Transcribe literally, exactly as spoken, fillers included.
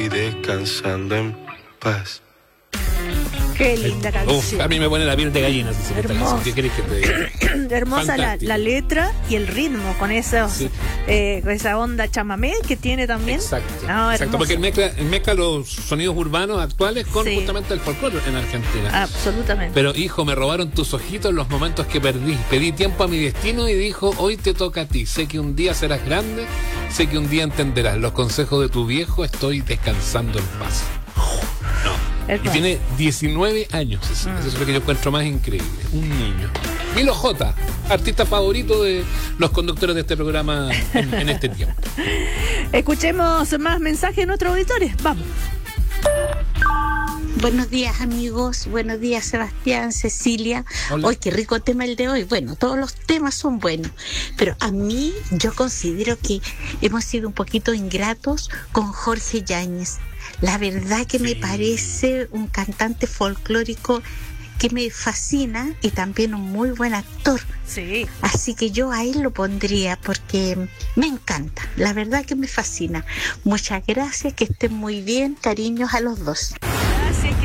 estoy descansando en paz. Qué linda canción. Uf, a mí me pone la piel de gallina. Si Hermosa. ¿Qué querés que te diga? Hermosa la, la letra y el ritmo con esos, Sí. eh, con esa onda chamamé que tiene también. Exacto, No, exacto, hermoso. porque él mezcla, él mezcla los sonidos urbanos actuales con Sí. justamente el folclore en Argentina. Absolutamente. Pero hijo, me robaron tus ojitos los momentos que perdí. Pedí tiempo a mi destino y dijo, hoy te toca a ti. Sé que un día serás grande, sé que un día entenderás los consejos de tu viejo, estoy descansando en paz. No. Y Hermoso. tiene diecinueve años. Eso, Mm. eso es lo que yo encuentro más increíble. Un niño. Milo J, artista favorito de los conductores de este programa en, en este tiempo. Escuchemos más mensajes de nuestros auditores. Vamos. Buenos días, amigos. Buenos días, Sebastián, Cecilia. Hola. Hoy qué rico tema el de hoy. Bueno, todos los temas son buenos, pero a mí yo considero que hemos sido un poquito ingratos con Jorge Yáñez. La verdad que me parece un cantante folclórico que me fascina y también un muy buen actor. Sí. Así que yo a él lo pondría porque me encanta. La verdad que me fascina. Muchas gracias, que estén muy bien. Cariños a los dos.